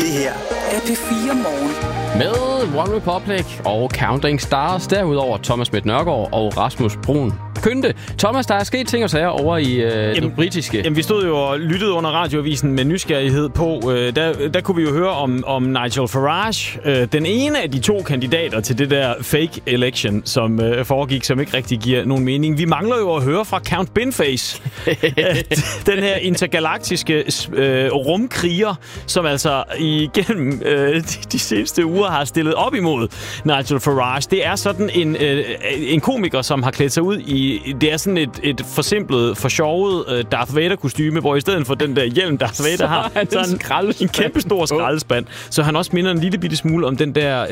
her er P4 Morgen. Med One Republic og Counting Stars. Derudover Thomas Schmidt Nørgaard og Rasmus Brun Kønte. Thomas, der er sket ting og sager over i den britiske. Jamen, vi stod jo og lyttede under radioavisen med nysgerrighed på. Der kunne vi jo høre om Nigel Farage. Den ene af de to kandidater til det der fake election, som foregik, som ikke rigtig giver nogen mening. Vi mangler jo at høre fra Count Binface. Den her intergalaktiske rumkriger, som altså igennem de seneste uger har stillet op imod Nigel Farage. Det er sådan en komiker, som har klædt sig ud i... Det er sådan et forsimplet, forsjovet Darth Vader-kostyme, hvor i stedet for den der hjelm, Darth Vader har, så en kæmpe stor skraldespand. Så han også minder en lille bitte smule om den der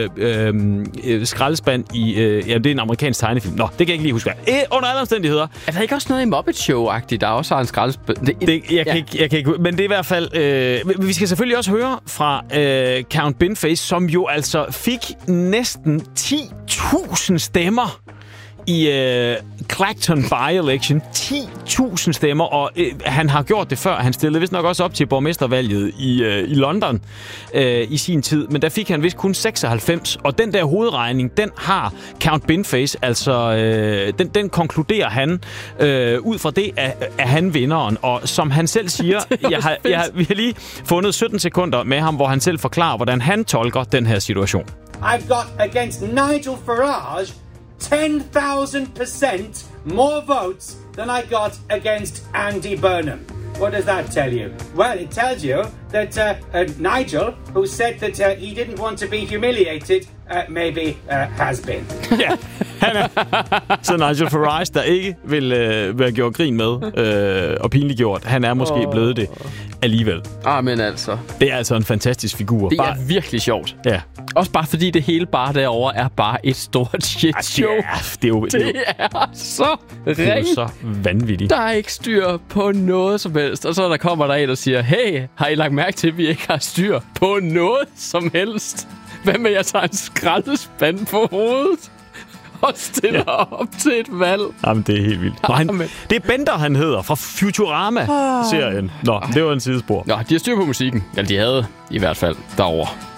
skraldespand i... det er en amerikansk tegnefilm. Nå, det kan jeg ikke lige huske. Under alle omstændigheder. Er der ikke også noget i Muppet Show-agtigt, der også har en skraldespand? Jeg kan ikke... Men det er i hvert fald... vi skal selvfølgelig også høre fra Count Binface, som jo altså fik næsten 10.000 stemmer i Clacton by-election. 10.000 stemmer, og han har gjort det før. Han stillede vist nok også op til borgmestervalget i London i sin tid, men der fik han vist kun 96, og den der hovedregning, den har Count Binface, altså den konkluderer han ud fra det, at han vinderen, og som han selv siger, vi har lige fundet 17 sekunder med ham, hvor han selv forklarer, hvordan han tolker den her situation. I've got against Nigel Farage 10,000% more votes than I got against Andy Burnham. What does that tell you? Well, it tells you that Nigel, who said that he didn't want to be humiliated, maybe has been. Ja, han er. Så Nigel Farage, der ikke vil være gjort grin med og pinliggjort, han er måske blevet det alligevel. Men altså. Det er altså en fantastisk figur. Det er virkelig sjovt. Ja. Også bare fordi det hele bare derovre er bare et stort shit show. Det er så det er jo så vanvittigt. Der er ikke styr på noget som helst. Og så der kommer der en og siger, hey, har I lagt mærke til, at vi ikke har styr på noget som helst? Hvad med, jeg tager en skraldespand på hovedet og stiller op til et valg? Jamen, det er helt vildt. Det er Bender, han hedder, fra Futurama-serien. Nå, det var en sidespor. Nå, de har styr på musikken. Eller de havde i hvert fald derovre.